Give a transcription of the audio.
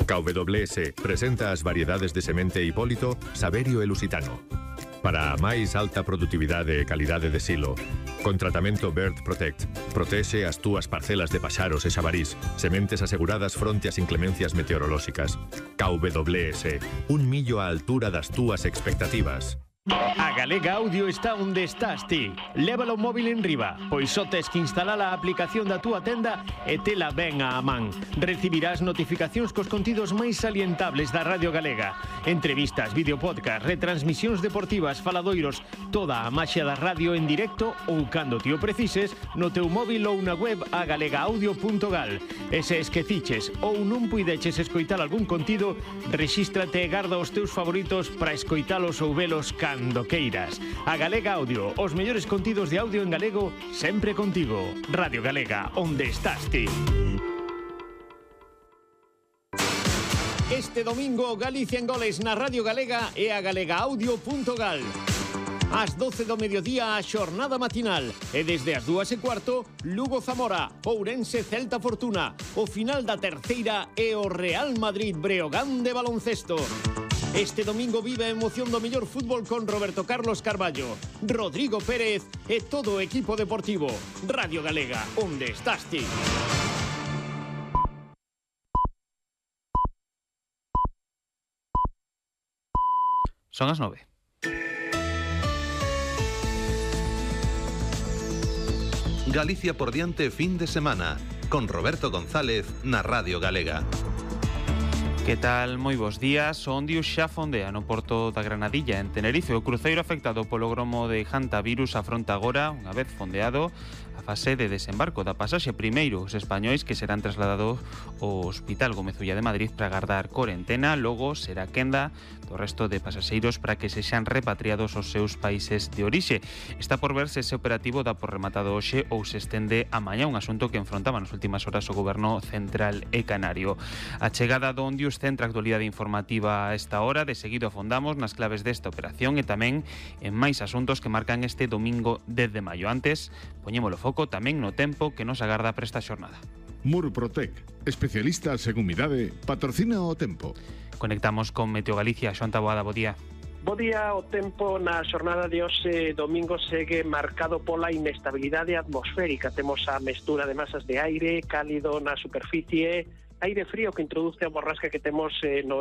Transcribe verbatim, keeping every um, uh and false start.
K W S presenta as variedades de semente Hipólito, Saverio e Lusitano. Para a máis alta produtividade e calidade de silo, con tratamento Bird Protect, protexe as túas parcelas de paxaros e xabarís, sementes aseguradas fronte ás inclemencias meteorolóxicas. K W S, un millo á altura das túas expectativas. A Galega Audio está onde estás ti. Lévalo móvil en riba, pois só tes que instalar a aplicación da túa tenda e tela ben á man. Recibirás notificacións cos contidos máis salientables da Radio Galega. Entrevistas, videopodcast, retransmisións deportivas, faladoiros, toda a maxia da radio en directo ou cando ti o precises no teu móvil ou na web a galega audio punto gal. E se esqueciches ou non puideches escoitar algún contido, rexístrate e garda os teus favoritos para escoitalos ou velos cando queiras. A Galega Audio, os mellores contidos de audio en galego, sempre contigo. Radio Galega, onde estás ti. Este domingo, Galicia en goles na Radio Galega e a galega audio punto gal. Ás doce do mediodía a xornada matinal e desde as dúas e cuarto Lugo Zamora, Ourense Celta Fortuna. O final da terceira e o Real Madrid Breogán de baloncesto. Este domingo vive a emoción do mellor fútbol con Roberto Carlos Carballo, Rodrigo Pérez e todo o equipo deportivo. Radio Galega, onde estás ti? Son as nove. Galicia por diante fin de semana, con Roberto González na Radio Galega. Que tal? Moi bons días. O Ondius xa fondea no porto da Granadilla, en Tenerife. O cruceiro afectado polo gromo de hantavirus afronta agora, unha vez fondeado, a fase de desembarco da pasaxe. Primeiro os españois que serán trasladados ao Hospital Gómez Ulla de Madrid para agardar corentena, logo será quenda do resto de pasaxeiros para que sexan repatriados aos seus países de orixe. Está por ver se ese operativo dá por rematado hoxe ou se estende a mañá, un asunto que enfrontaba nas últimas horas o Goberno Central e Canario. A chegada do Ondius centra a actualidade informativa a esta hora. De seguido afondamos nas claves desta operación e tamén en máis asuntos que marcan este domingo dez de maio. Antes, poñémolo foco tamén no tempo que nos agarda para esta xornada. Murprotec, especialistas en humidade, patrocina o tempo. Conectamos con Meteo Galicia. Xoan Taboada, bo día. Bo día. O tempo na xornada de hoxe domingo segue marcado pola inestabilidade atmosférica. Temos a mestura de masas de aire cálido na superficie, aire frío que introduce a borrasca que temos eh, no